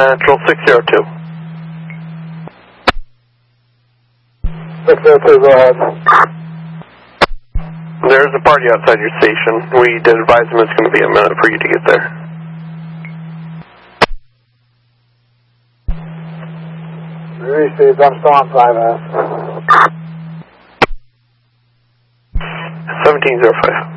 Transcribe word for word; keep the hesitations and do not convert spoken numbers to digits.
Central six zero two. six zero two, go ahead. There's a party outside your station. We did advise them it's going to be a minute for you to get there. We received, I'm still on five S. seventeen zero five.